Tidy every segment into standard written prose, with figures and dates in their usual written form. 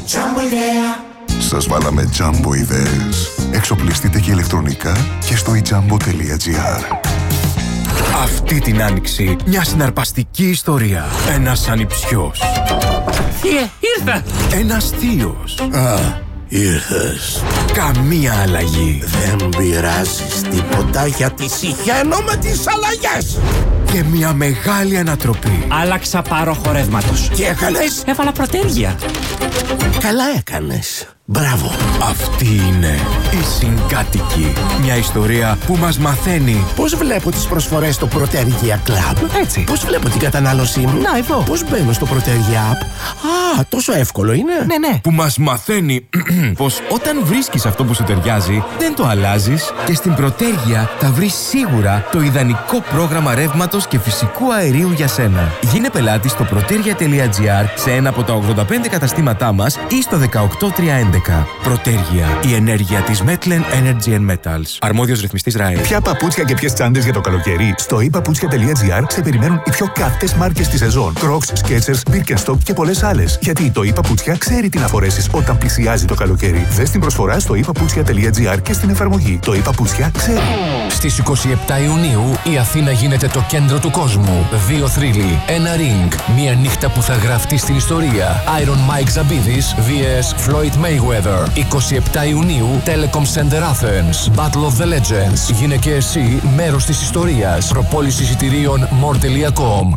Jumbo Idea. Σας βάλαμε Jumbo ιδέες. Εξοπλιστείτε και ηλεκτρονικά και στο ijumbo.gr. Αυτή την άνοιξη μια συναρπαστική ιστορία. Ένας ανιψιός. Ήρθα. Ένας θείος. Ήρθες. Καμία αλλαγή. Δεν πειράζεις τίποτα γιατί συχαίνω με τις αλλαγές. Και μια μεγάλη ανατροπή. Άλλαξα πάροχο ρεύματος. Τι έκανες? Έβαλα προτέργεια. Καλά έκανες. Μπράβο. Αυτή είναι η Συγκάτοικοι. Μια ιστορία που μας μαθαίνει Πώς βλέπω τις προσφορές στο Protergia Club? Έτσι. Πώς βλέπω την κατανάλωσή μου? Να, εδώ. Πώς μπαίνω στο Protergia App? Α, τόσο εύκολο είναι. Ναι. που μας μαθαίνει πως όταν βρίσκεις αυτό που σου ταιριάζει, δεν το αλλάζεις και στην Προτέργεια θα βρεις σίγουρα το ιδανικό πρόγραμμα ρεύματος και φυσικού αερίου για σένα. Γίνε πελάτης στο protergia.gr σε ένα από τα 85 καταστήματά μας ή στο 18311. Προτέργεια. Η ενέργεια της Metlen Energy and Metals. Αρμόδιος ρυθμιστής ΡΑΕ. Ποια παπούτσια και ποιες τσάντες για το καλοκαίρι? Στο ePaputsια.gr σε περιμένουν οι πιο καυτές μάρκες της σεζόν. Crocs, Skechers, Birkenstock και πολλές άλλες. Γιατί το ePaputsια ξέρει τι να φορέσεις όταν πλησιάζει το καλοκαίρι. Δες την προσφορά στο ePaputsια.gr και στην εφαρμογή. Το ePaputsια ξέρει. Στις 27 Ιουνίου η Αθήνα γίνεται το κέντρο του κόσμου. 2 θρύλοι, ένα ring, μια νύχτα που θα γραφτεί στην ιστορία. Iron Mike Zabidis vs Floyd Mayweather. 27 Ιουνίου, Telecom Center Athens. Battle of the Legends. Γίνε και εσύ μέρος της ιστορίας. Προπόληση εισιτηρίων more.com.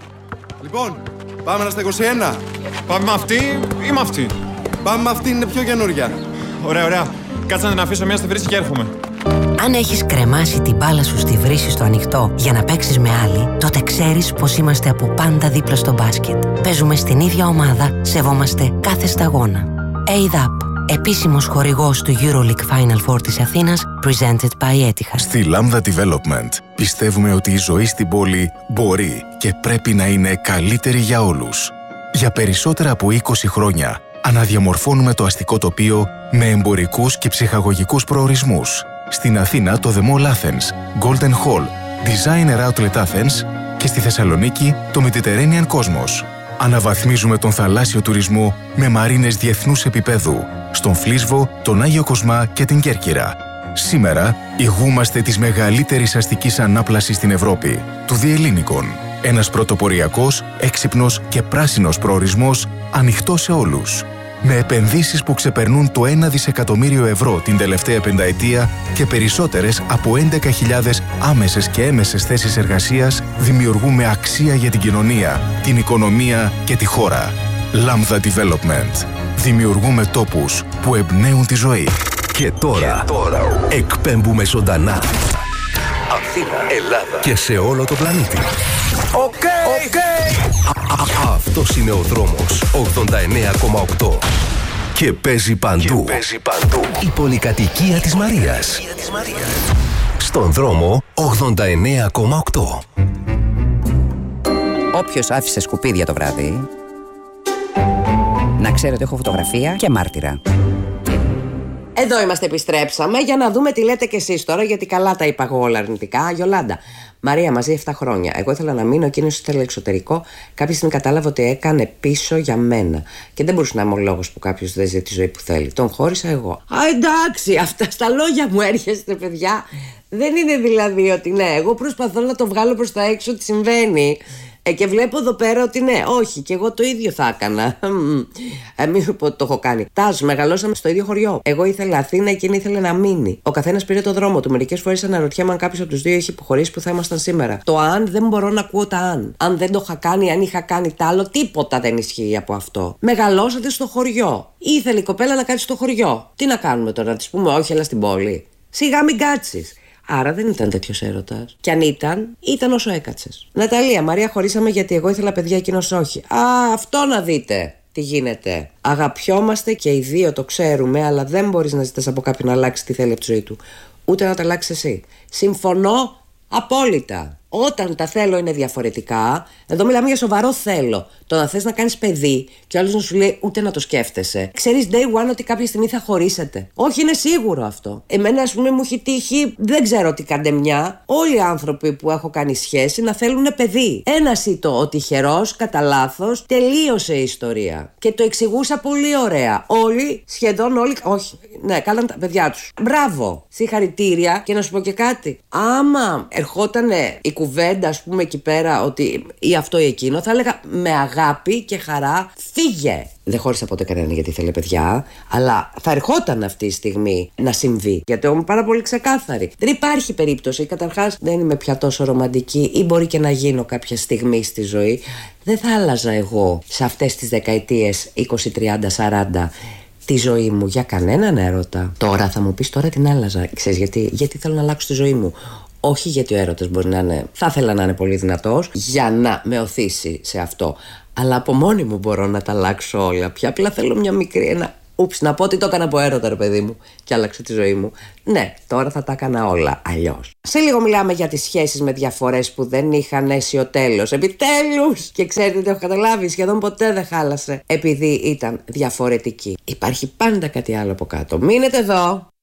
Λοιπόν, πάμε στα 21. Πάμε με αυτή ή με αυτή? Πάμε με αυτή, είναι πιο καινούρια. Ωραία. Κάτσε να την αφήσω μια στη βρύση και έρχομαι. Αν έχεις κρεμάσει την μπάλα σου στη βρύση στο ανοιχτό για να παίξεις με άλλη, τότε ξέρεις πως είμαστε από πάντα δίπλα στο μπάσκετ. Παίζουμε στην ίδια ομάδα, σεβόμαστε κάθε σταγόνα. ADAP, επίσημος χορηγός του EuroLeague Final Four της Αθήνας, presented by Etihad. Στη Lambda Development πιστεύουμε ότι η ζωή στην πόλη μπορεί και πρέπει να είναι καλύτερη για όλους. Για περισσότερα από 20 χρόνια αναδιαμορφώνουμε το αστικό τοπίο με εμπορικούς και ψυχαγωγικούς προορισμούς. Στην Αθήνα το The Mall Athens, Golden Hall, Designer Outlet Athens και στη Θεσσαλονίκη το Mediterranean Cosmos. Αναβαθμίζουμε τον θαλάσσιο τουρισμό με μαρίνες διεθνούς επίπεδου, στον Φλίσβο, τον Άγιο Κοσμά και την Κέρκυρα. Σήμερα ηγούμαστε της μεγαλύτερης αστικής ανάπλασης στην Ευρώπη, του Διελλήνικων. Ένας πρωτοποριακός, έξυπνος και πράσινος προορισμός ανοιχτός σε όλους. Με επενδύσεις που ξεπερνούν το 1 δισεκατομμύριο ευρώ την τελευταία πενταετία και περισσότερες από 11.000 άμεσες και έμεσες θέσεις εργασίας, δημιουργούμε αξία για την κοινωνία, την οικονομία και τη χώρα. Lambda Development. Δημιουργούμε τόπους που εμπνέουν τη ζωή. Και τώρα εκπέμπουμε ζωντανά. Αθήνα, Ελλάδα και σε όλο το πλανήτη. Οκ. Αυτός είναι ο δρόμος 89,8 και παίζει παντού. Η πολυκατοικία της Μαρίας. Στον δρόμο 89,8. Όποιος άφησε σκουπίδια το βράδυ, να ξέρετε έχω φωτογραφία και μάρτυρα. Εδώ είμαστε, επιστρέψαμε για να δούμε τι λέτε κι εσείς τώρα, γιατί καλά τα είπα εγώ όλα αρνητικά. Γιολάντα, Μαρία, μαζί 7 χρόνια. Εγώ ήθελα να μείνω, εκείνος ήθελε εξωτερικό. Κάποια στιγμή κατάλαβα ότι έκανε πίσω για μένα. Και δεν μπορούσε να είμαι ο λόγος που κάποιος δεν ζει τη ζωή που θέλει. Τον χώρισα εγώ. Α, εντάξει, αυτά στα λόγια μου έρχεστε, παιδιά. Δεν είναι δηλαδή ότι ναι, εγώ προσπαθώ να το βγάλω προς τα έξω ότι συμβαίνει. Και βλέπω εδώ πέρα ότι ναι, όχι, και εγώ το ίδιο θα έκανα. Μην σου πω ότι το έχω κάνει. Τάζ, μεγαλώσαμε στο ίδιο χωριό. Εγώ ήθελα Αθήνα, εκείνη ήθελε να μείνει. Ο καθένας πήρε το δρόμο του. Μερικές φορές αναρωτιέμαι αν κάποιος από τους δύο έχει υποχωρήσει που θα ήμασταν σήμερα. Το αν δεν μπορώ να ακούω τα αν. Αν δεν το είχα κάνει, αν είχα κάνει τ' άλλο, τίποτα δεν ισχύει από αυτό. Μεγαλώσατε στο χωριό. Ήθελε η κοπέλα να κάτσει στο χωριό. Τι να κάνουμε τώρα, να της πούμε όχι, έλα στην πόλη? Σιγά μην κάτσεις. Άρα δεν ήταν τέτοιος έρωτας. Κι αν ήταν όσο έκατσες. Ναταλία, Μαρία, χωρίσαμε γιατί εγώ ήθελα παιδιά, εκείνος όχι. Α, αυτό να δείτε τι γίνεται. Αγαπιόμαστε και οι δύο, το ξέρουμε, αλλά δεν μπορείς να ζητάς από κάποιον να αλλάξει τι θέλει από τη ζωή του. Ούτε να τα αλλάξει εσύ. Συμφωνώ Απόλυτα. Όταν τα θέλω είναι διαφορετικά, εδώ μιλάμε για σοβαρό θέλω. Το να θες να κάνεις παιδί και ο άλλος να σου λέει ούτε να το σκέφτεσαι. Ξέρεις day one ότι κάποια στιγμή θα χωρίσετε. Όχι, είναι σίγουρο αυτό. Εμένα, ας πούμε, μου έχει τύχει, δεν ξέρω τι καντεμιά, όλοι οι άνθρωποι που έχω κάνει σχέση να θέλουν παιδί. Ένας ή το τυχερός, κατά λάθος, τελείωσε η ιστορία. Και το εξηγούσα πολύ ωραία. Όλοι, σχεδόν όλοι, όχι, ναι, κάναν τα παιδιά τους. Μπράβο, συγχαρητήρια. Και να σου πω και κάτι. Άμα ερχότανε η κουβέντα, ας πούμε, εκεί πέρα ότι ή αυτό ή εκείνο, θα έλεγα με αγάπη και χαρά, φύγε. Δεν χώρισα ποτέ κανέναν γιατί ήθελε παιδιά, αλλά θα ερχόταν αυτή η στιγμή να συμβεί. Γιατί είμαι πάρα πολύ ξεκάθαρη. Δεν υπάρχει περίπτωση. Καταρχάς, δεν είμαι πια τόσο ρομαντική ή μπορεί και να γίνω κάποια στιγμή στη ζωή. Δεν θα άλλαζα εγώ σε αυτές τις δεκαετίες 20, 30, 40 τη ζωή μου για κανέναν έρωτα. Τώρα θα μου πεις, τώρα την άλλαζα. Ξέρεις γιατί θέλω να αλλάξω τη ζωή μου. Όχι γιατί ο έρωτας μπορεί να είναι, θα ήθελα να είναι πολύ δυνατός για να με οθήσει σε αυτό. Αλλά από μόνη μου μπορώ να τα αλλάξω όλα. Πια απλά θέλω μια μικρή, να πω ότι το έκανα από έρωτα, ρε παιδί μου, και άλλαξε τη ζωή μου. Ναι, τώρα θα τα έκανα όλα αλλιώς. Σε λίγο μιλάμε για τις σχέσεις με διαφορές που δεν είχαν αίσιο τέλος. Επιτέλους! Και ξέρετε τι έχω καταλάβει, σχεδόν ποτέ δεν χάλασε. Επειδή ήταν διαφορετική. Υπάρχει πάντα κάτι άλλο από κάτω. Μείνετε εδώ.